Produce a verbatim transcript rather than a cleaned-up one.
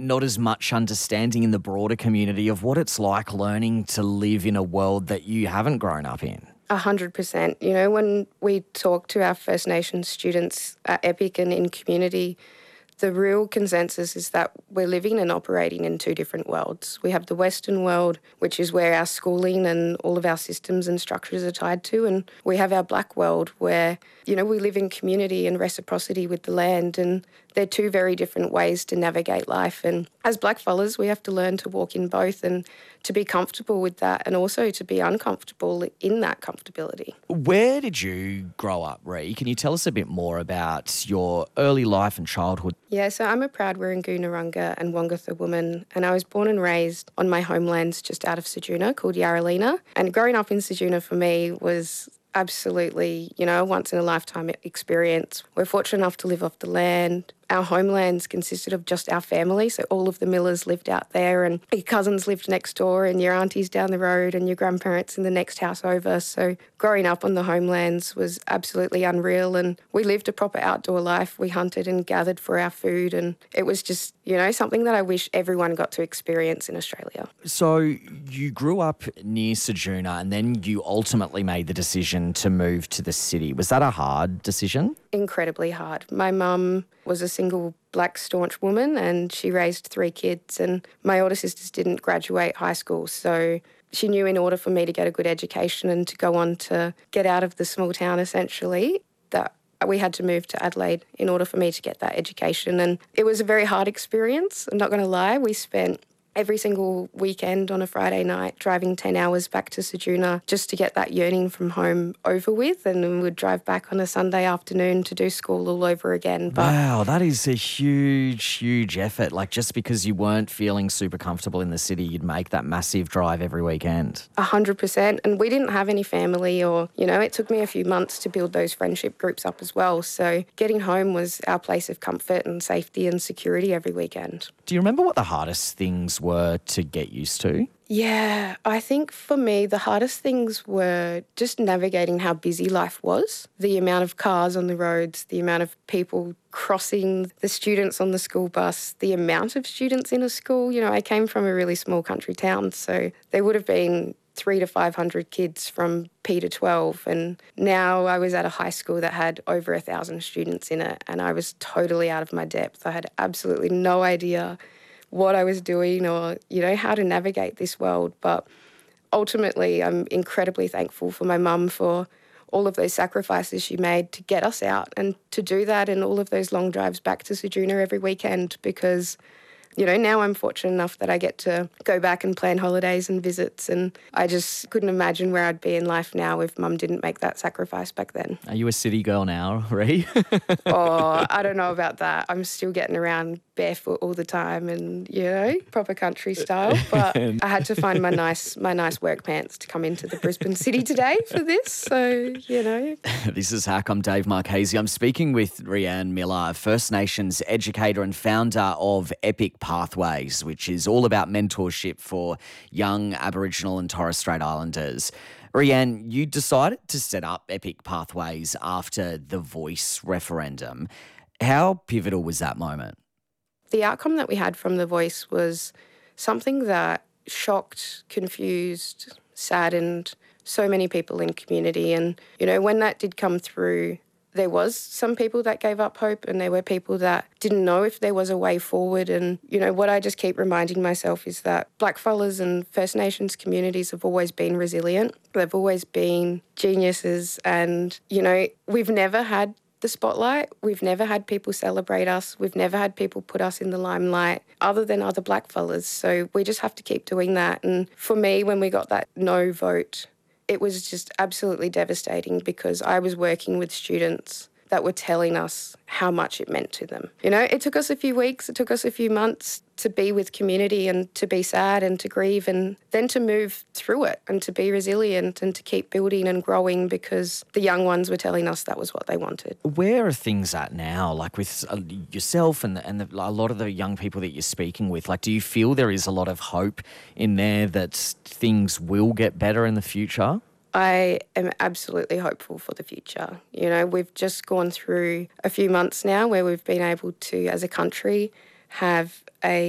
not as much understanding in the broader community of what it's like learning to live in a world that you haven't grown up in. A hundred percent. You know, when we talk to our First Nations students at EPIC and in community, the real consensus is that we're living and operating in two different worlds. We have the Western world, which is where our schooling and all of our systems and structures are tied to, and we have our Black world where, you know, we live in community and reciprocity with the land, and they're two very different ways to navigate life. And as blackfellas, we have to learn to walk in both and to be comfortable with that, and also to be uncomfortable in that comfortability. Where did you grow up, Ree? Can you tell us a bit more about your early life and childhood? Yeah, so I'm a proud Wirangu Narungga and Wongatha woman, and I was born and raised on my homelands just out of Ceduna called Yarralina. And growing up in Ceduna for me was absolutely, you know, a once-in-a-lifetime experience. We're fortunate enough to live off the land. Our homelands consisted of just our family, so all of the Millers lived out there, and your cousins lived next door, and your aunties down the road, and your grandparents in the next house over. So growing up on the homelands was absolutely unreal, and we lived a proper outdoor life. We hunted and gathered for our food, and it was just, you know, something that I wish everyone got to experience in Australia. So you grew up near Ceduna and then you ultimately made the decision to move to the city. Was that a hard decision? Incredibly hard. My mum was a single black staunch woman and she raised three kids, and my older sisters didn't graduate high school, so she knew in order for me to get a good education and to go on to get out of the small town essentially, that we had to move to Adelaide in order for me to get that education. And it was a very hard experience, I'm not going to lie. We spent every single weekend on a Friday night driving ten hours back to Ceduna just to get that yearning from home over with, and then we'd drive back on a Sunday afternoon to do school all over again. But wow, that is a huge, huge effort. Like, just because you weren't feeling super comfortable in the city, you'd make that massive drive every weekend. A hundred percent. And we didn't have any family, or, you know, it took me a few months to build those friendship groups up as well. So getting home was our place of comfort and safety and security every weekend. Do you remember what the hardest things were to get used to? Yeah, I think for me, the hardest things were just navigating how busy life was, the amount of cars on the roads, the amount of people crossing, the students on the school bus, the amount of students in a school. You know, I came from a really small country town, so there would have been three to five hundred kids from P to twelve, and now I was at a high school that had over a thousand students in it, and I was totally out of my depth. I had absolutely no idea what I was doing or, you know, how to navigate this world. But ultimately, I'm incredibly thankful for my mum for all of those sacrifices she made to get us out and to do that, and all of those long drives back to Ceduna every weekend, because, you know, now I'm fortunate enough that I get to go back and plan holidays and visits, and I just couldn't imagine where I'd be in life now if Mum didn't make that sacrifice back then. Are you a city girl now, Ree? Oh, I don't know about that. I'm still getting around barefoot all the time and, you know, proper country style. But I had to find my nice my nice work pants to come into the Brisbane city today for this. So, you know. This is Hack. I'm Dave Marchese. I'm speaking with Rhianne Miller, First Nations educator and founder of EPIC Pathways, which is all about mentorship for young Aboriginal and Torres Strait Islanders. Rhianne, you decided to set up EPIC Pathways after the Voice referendum. How pivotal was that moment? The outcome that we had from the Voice was something that shocked, confused, saddened so many people in community. And, you know, when that did come through, there was some people that gave up hope, and there were people that didn't know if there was a way forward. And, you know, what I just keep reminding myself is that blackfellas and First Nations communities have always been resilient. They've always been geniuses. And, you know, we've never had the spotlight. We've never had people celebrate us. We've never had people put us in the limelight other than other blackfellas. So we just have to keep doing that. And for me, when we got that no vote, it was just absolutely devastating, because I was working with students that were telling us how much it meant to them. You know, it took us a few weeks, it took us a few months to be with community and to be sad and to grieve, and then to move through it and to be resilient and to keep building and growing, because the young ones were telling us that was what they wanted. Where are things at now, like with uh, yourself and, the, and the, a lot of the young people that you're speaking with? Like, do you feel there is a lot of hope in there that things will get better in the future? I am absolutely hopeful for the future. You know, we've just gone through a few months now where we've been able to, as a country, have a